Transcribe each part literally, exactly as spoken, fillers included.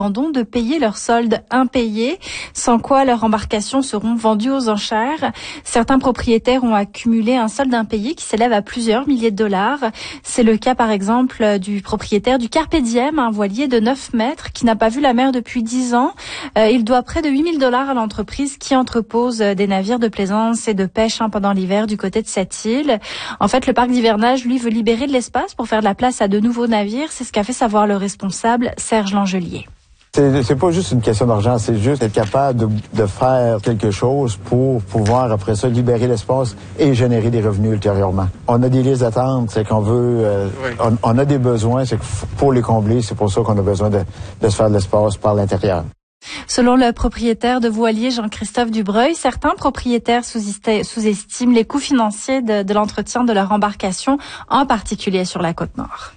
de payer leurs soldes impayés, sans quoi leurs embarcations seront vendues aux enchères. Certains propriétaires ont accumulé un solde impayé qui s'élève à plusieurs milliers de dollars. C'est le cas par exemple du propriétaire du Carpe Diem, un voilier de neuf mètres qui n'a pas vu la mer depuis dix ans. Euh, il doit près de huit mille dollars à l'entreprise qui entrepose des navires de plaisance et de pêche hein, pendant l'hiver du côté de cette île. En fait, le parc d'hivernage, lui, veut libérer de l'espace pour faire de la place à de nouveaux navires. C'est ce qu'a fait savoir le responsable Serge Langelier. C'est, c'est pas juste une question d'argent, c'est juste être capable de, de faire quelque chose pour pouvoir, après ça, libérer l'espace et générer des revenus ultérieurement. On a des listes d'attente, c'est qu'on veut, euh, oui. on, on a des besoins, c'est que pour les combler, c'est pour ça qu'on a besoin de, de se faire de l'espace par l'intérieur. Selon le propriétaire de voilier Jean-Christophe Dubreuil, certains propriétaires sous-estiment les coûts financiers de, de l'entretien de leur embarcation, en particulier sur la côte nord.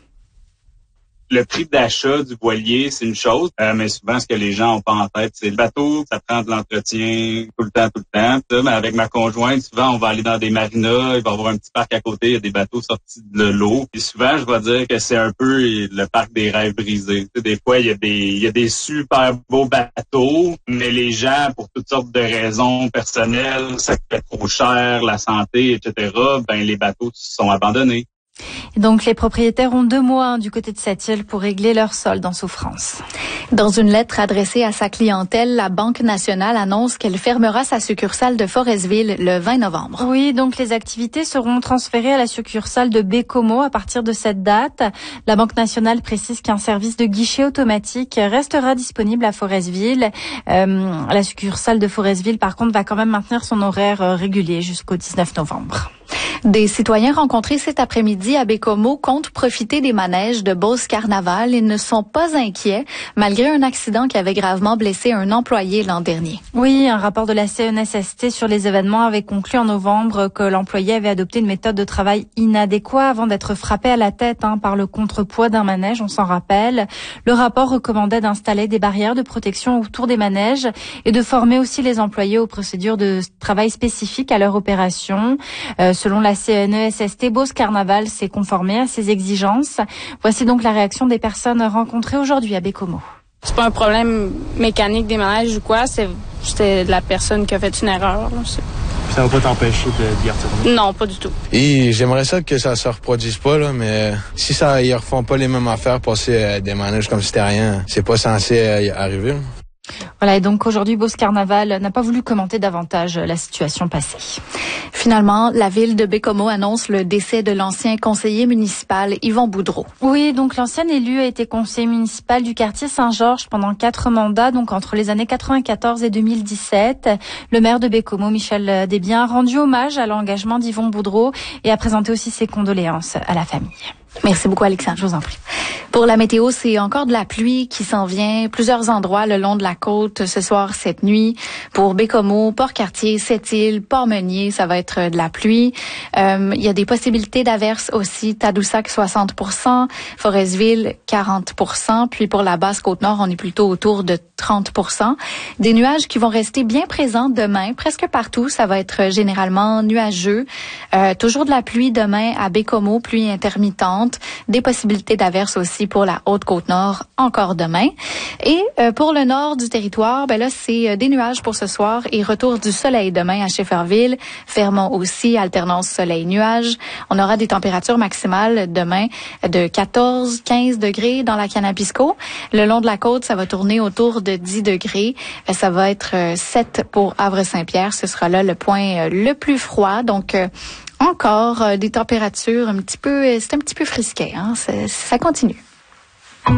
Le prix d'achat du voilier, c'est une chose, euh, mais souvent, ce que les gens ont pas en tête, c'est le bateau, ça prend de l'entretien tout le temps, tout le temps. Ça, mais avec ma conjointe, souvent, on va aller dans des marinas, il va y avoir un petit parc à côté, il y a des bateaux sortis de l'eau. Et souvent, je vais dire que c'est un peu le parc des rêves brisés. Tu sais, des fois, il y a des il y a des super beaux bateaux, mais les gens, pour toutes sortes de raisons personnelles, ça coûte trop cher, la santé, et cetera, ben les bateaux sont abandonnés. Et donc, les propriétaires ont deux mois hein, du côté de cette île pour régler leur solde en souffrance. Dans une lettre adressée à sa clientèle, la Banque nationale annonce qu'elle fermera sa succursale de Forestville le vingt novembre. Oui, donc les activités seront transférées à la succursale de Baie-Comeau à partir de cette date. La Banque nationale précise qu'un service de guichet automatique restera disponible à Forestville. Euh, la succursale de Forestville, par contre, va quand même maintenir son horaire régulier jusqu'au dix-neuf novembre. Des citoyens rencontrés cet après-midi à Baie-Comeau comptent profiter des manèges de Beauce Carnaval et ne sont pas inquiets malgré un accident qui avait gravement blessé un employé l'an dernier. Oui, un rapport de la C N S S T sur les événements avait conclu en novembre que l'employé avait adopté une méthode de travail inadéquate avant d'être frappé à la tête hein, par le contrepoids d'un manège, on s'en rappelle. Le rapport recommandait d'installer des barrières de protection autour des manèges et de former aussi les employés aux procédures de travail spécifiques à leur opération. Euh, selon la C N S S T, Beauce Carnaval s'est conformé à ces exigences. Voici donc la réaction des personnes rencontrées aujourd'hui à Baie-Comeau. C'est pas un problème mécanique des manèges ou quoi, c'est c'était la personne qui a fait une erreur. Là. Ça va pas t'empêcher de, d'y retourner? Non, pas du tout. Et j'aimerais ça que ça se reproduise pas, là, mais si ça ils refont pas les mêmes affaires, passer euh, des manèges comme si c'était rien, c'est pas censé euh, arriver. Là. Voilà, et donc aujourd'hui, Beauce Carnaval n'a pas voulu commenter davantage la situation passée. Finalement, la ville de Baie-Comeau annonce le décès de l'ancien conseiller municipal Yvon Boudreau. Oui, donc l'ancien élu a été conseiller municipal du quartier Saint-Georges pendant quatre mandats, donc entre les années quatre-vingt-quatorze et deux mille dix-sept. Le maire de Baie-Comeau, Michel Desbiens, a rendu hommage à l'engagement d'Yvon Boudreau et a présenté aussi ses condoléances à la famille. Merci beaucoup, Alexandre. Je vous en prie. Pour la météo, c'est encore de la pluie qui s'en vient. Plusieurs endroits le long de la côte ce soir, cette nuit. Pour Baie-Comeau, Port-Cartier, Sept-Îles, Port-Meunier, ça va être de la pluie. Euh, il y a des possibilités d'averses aussi. Tadoussac, soixante pour cent. Forestville, quarante pour cent. Puis pour la basse Côte-Nord, on est plutôt autour de trente pour cent. Des nuages qui vont rester bien présents demain, presque partout. Ça va être généralement nuageux. Euh, toujours de la pluie demain à Baie-Comeau, pluie intermittente. Des possibilités d'averses aussi pour la Haute-Côte-Nord encore demain. Et euh, pour le nord du territoire, ben là, c'est euh, des nuages pour ce soir et retour du soleil demain à Schefferville. Fermont aussi, alternance soleil-nuage. On aura des températures maximales demain de quatorze, quinze degrés dans la Canapisco. Le long de la côte, ça va tourner autour de dix degrés. Ça va être euh, sept pour Havre-Saint-Pierre. Ce sera là le point euh, le plus froid. Donc, euh, encore euh, des températures un petit peu, c'est un petit peu frisquet, hein, ça, ça continue.